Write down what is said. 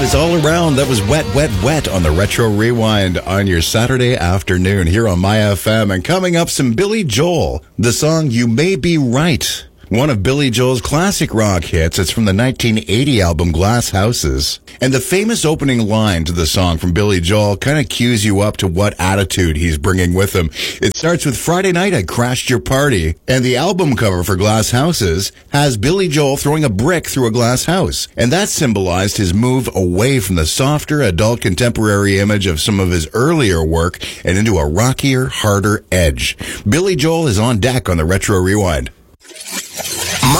was all around. That was Wet, Wet, Wet on the Retro Rewind on your Saturday afternoon here on My FM. And coming up, some Billy Joel, the song You May Be Right. One of Billy Joel's classic rock hits. It's from the 1980 album Glass Houses. And the famous opening line to the song from Billy Joel kind of cues you up to what attitude he's bringing with him. It starts with Friday night I crashed your party. And the album cover for Glass Houses has Billy Joel throwing a brick through a glass house. And that symbolized his move away from the softer adult contemporary image of some of his earlier work and into a rockier, harder edge. Billy Joel is on deck on the Retro Rewind.